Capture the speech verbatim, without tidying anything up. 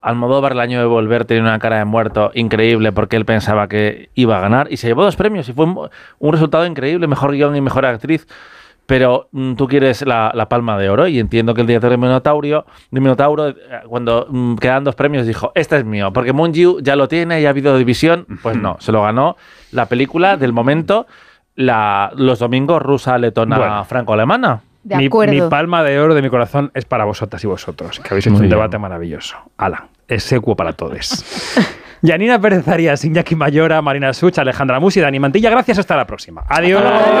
Almodóvar, el año de volver, tenía una cara de muerto increíble porque él pensaba que iba a ganar y se llevó dos premios y fue un, un resultado increíble, mejor guión y mejor actriz. Pero mm, tú quieres la, la palma de oro y entiendo que el director de Minotauro, de Minotauro cuando mm, quedan dos premios, dijo, este es mío, porque Moon Yu ya lo tiene y ha habido división. Pues no, se lo ganó la película del momento, la, los domingos rusa, letona, bueno, franco-alemana. De mi, acuerdo. mi palma de oro de mi corazón es para vosotras y vosotros, que habéis hecho Muy un bien. debate maravilloso. Ala, es secuo para todos. Yanina Pérez Arias, Iñaki Mayora, Marina Such, Alejandra Musi, Dani Mantilla, gracias, hasta la próxima. Adiós.